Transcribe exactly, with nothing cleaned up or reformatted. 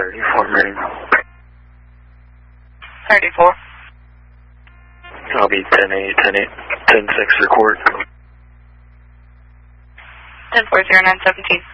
thirty-four, ready. thirty-four. I'll be ten eight, ten eight, ten six record. ten four zero nine seventeen.